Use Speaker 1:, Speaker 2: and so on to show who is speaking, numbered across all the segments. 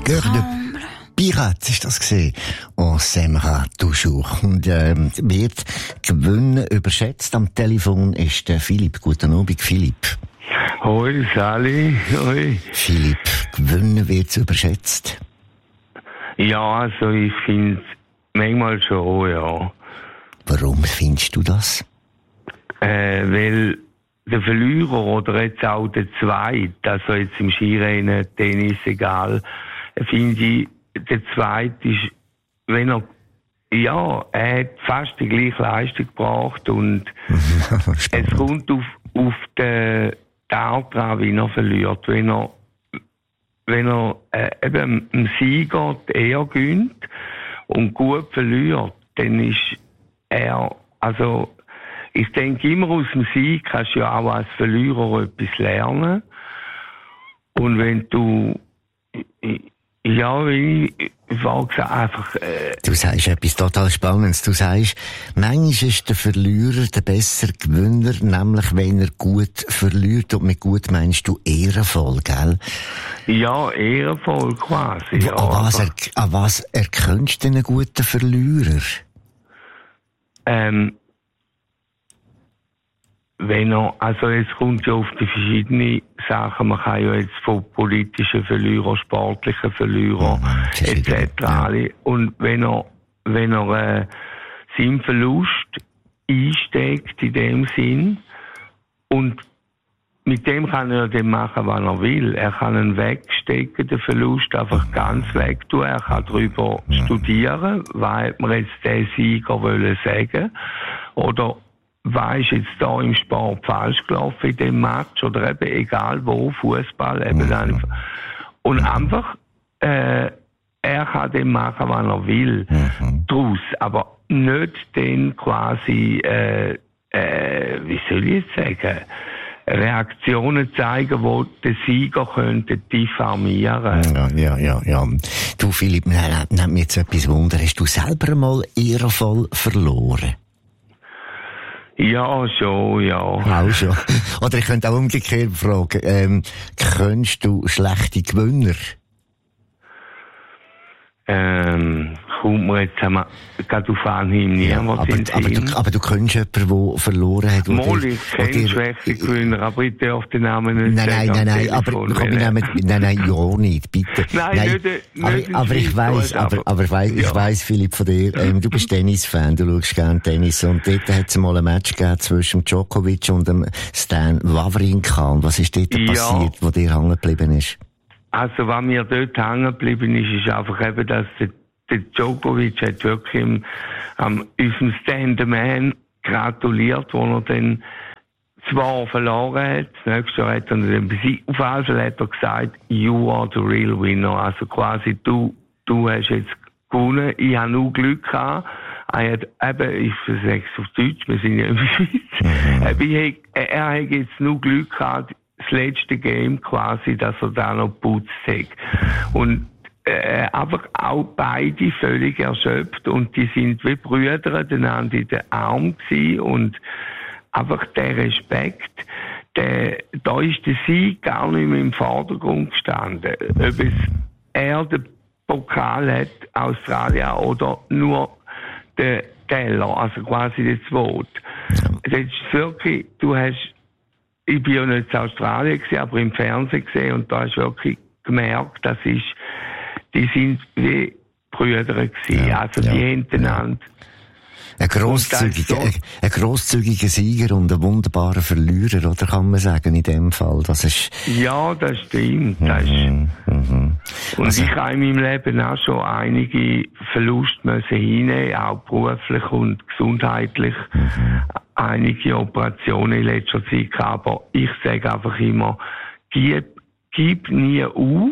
Speaker 1: Cœur de Pirate ist das gesehen. On s'aimera toujours. Und wird Gewinnen überschätzt. Am Telefon ist der Philipp. Guten Abend, Philipp.
Speaker 2: Hoi, Sally. Hoi.
Speaker 1: Philipp, Gewinnen wird überschätzt.
Speaker 2: Ja, also ich finde manchmal schon, ja.
Speaker 1: Warum findest du das?
Speaker 2: Weil der Verlierer oder jetzt auch der Zweite, also jetzt im Skirennen, Tennis, egal, finde ich, der Zweite ist, wenn er, ja, er hat fast die gleiche Leistung gebracht und es kommt auf den Tag dran, wie er verliert. Wenn er eben im Sieger eher gönnt und gut verliert, dann ist er, also ich denke immer, aus dem Sieg kannst du ja auch als Verlierer etwas lernen. Und wenn du, ja, ich war gesagt, einfach,
Speaker 1: Du sagst etwas total Spannendes. Du sagst, manchmal ist der Verlierer der bessere Gewinner, nämlich wenn er gut verliert. Und mit gut meinst du ehrenvoll, gell?
Speaker 2: Ja, ehrenvoll quasi. Ja,
Speaker 1: an was erkennst du einen guten Verlierer?
Speaker 2: Wenn er, also es kommt ja auf die verschiedenen Sachen, man kann ja jetzt von politischen Verlierern, sportlichen Verlierern, etc. Ja. Und wenn er seinen Verlust einsteckt in dem Sinn, und mit dem kann er dann machen, was er will. Er kann ihn wegstecken, den Verlust einfach ganz weg tun. Er kann darüber studieren, was hat man jetzt den Sieger wollen sagen, oder was ist jetzt da im Sport falsch gelaufen in dem Match, oder eben egal wo, Fußball, eben einfach. Und einfach, er kann dem machen, was er will, draus, aber nicht dann quasi, wie soll ich jetzt sagen, Reaktionen zeigen, die den Sieger könnten diffamieren.
Speaker 1: Ja. Du, Philipp, nimmt mich jetzt etwas Wunder. Hast du selber mal ehrenvoll verloren?
Speaker 2: Ja, schon, ja.
Speaker 1: Auch schon. Oder ich könnte auch umgekehrt fragen, kennst du schlechte Gewinner?
Speaker 2: Kommt mir jetzt gerade auf Anhieb niemand
Speaker 1: aber du kennst jemanden, der verloren hat.
Speaker 2: Mal, ich kenne schlechte Gewinner, aber ich darf den Namen nicht sagen.
Speaker 1: Nein, aber komm, nein, ja nicht, bitte.
Speaker 2: Nein.
Speaker 1: Aber ich weiss, Philipp, von dir, du bist Tennis-Fan, du schaust gerne Tennis, und dort hat es mal ein Match gegeben zwischen Djokovic und dem Stan Wawrinka. Und was ist dort passiert, wo dir hängen geblieben ist?
Speaker 2: Also, was mir dort hängen geblieben ist einfach eben, dass der Djokovic hat wirklich unserem Stan the Man gratuliert, wo er dann zwar verloren hat, das nächste Jahr hat er dann besiegt. Auf jeden Fall hat er gesagt, you are the real winner. Also quasi, du hast jetzt gewonnen, ich habe nur Glück gehabt. Ich sage es auf Deutsch, wir sind ja in der Schweiz. Er hat jetzt nur Glück gehabt, das letzte Game quasi, dass er da noch geputzt hat. Und einfach auch beide völlig erschöpft, und die sind wie Brüder einander in den Arm gewesen, und einfach der Respekt, da ist der Sieg gar nicht mehr im Vordergrund gestanden. Ob er den Pokal hat, Australien, oder nur der Teller, also quasi der Zweite. Das ist wirklich, ich bin ja nicht in Australien gewesen, aber im Fernsehen gesehen, und da hast du wirklich gemerkt, die sind wie Brüder gewesen. Die haben einander.
Speaker 1: Ein grosszügiger Sieger und ein wunderbarer Verlierer, oder kann man sagen, in dem Fall? Das ist...
Speaker 2: Ja, das stimmt. Und ich habe in meinem Leben auch schon einige Verluste hinnehmen, auch beruflich und gesundheitlich. Einige Operationen in letzter Zeit gehabt, aber ich sage einfach immer, gib nie auf.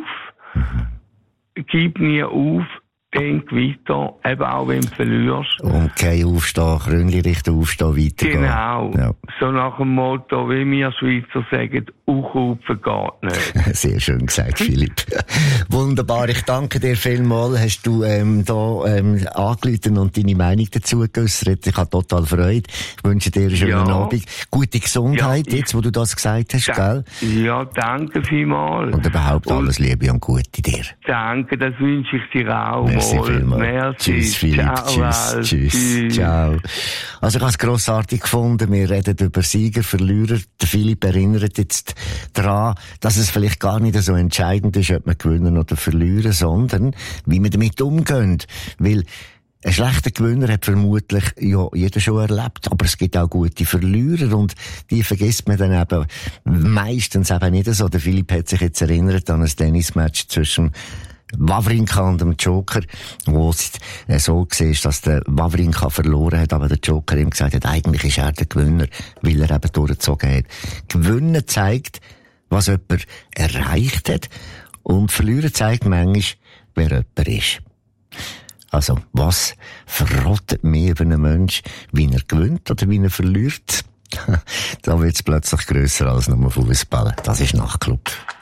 Speaker 2: Gib nie auf, denk weiter, eben auch wenn du verlierst.
Speaker 1: Und kein Aufstehen, Krönchen richten, aufstehen, weitergehen.
Speaker 2: Genau. Ja. So nach dem Motto, wie wir Schweizer sagen, aufrufen geht nicht.
Speaker 1: Sehr schön gesagt, Philipp. Wunderbar, ich danke dir vielmals. Hast du angerufen und deine Meinung dazu geäussert. Ich habe total Freude. Ich wünsche dir einen schönen Abend. Gute Gesundheit, jetzt wo du das gesagt hast, gell?
Speaker 2: Ja, danke vielmals.
Speaker 1: Und überhaupt alles Liebe und Gute dir.
Speaker 2: Danke, das wünsche ich dir auch.
Speaker 1: Merci vielmals.
Speaker 2: Merci.
Speaker 1: Tschüss, Philipp. Tschüss. Ciao. Also ich habe es grossartig gefunden. Wir reden über Sieger, Verlierer. Der Philipp erinnert jetzt daran, dass es vielleicht gar nicht so entscheidend ist, ob wir gewinnen oder verlieren, sondern wie wir damit umgehen. Weil ein schlechter Gewinner hat vermutlich ja jeder schon erlebt, aber es gibt auch gute Verlierer und die vergisst man dann eben meistens eben nicht so. Der Philipp hat sich jetzt erinnert an ein Tennismatch zwischen Wawrinka und dem Joker, wo es so war, dass der Wawrinka verloren hat, aber der Joker ihm gesagt hat, eigentlich ist er der Gewinner, weil er eben durchgezogen hat. Gewinnen zeigt, was jemand erreicht hat, und Verlieren zeigt manchmal, wer jemand ist. Also, was verrottet mehr über einen Mensch, wie er gewinnt oder wie er verliert? Da wird es plötzlich grösser als nur Fußball. Das ist Nachtclub.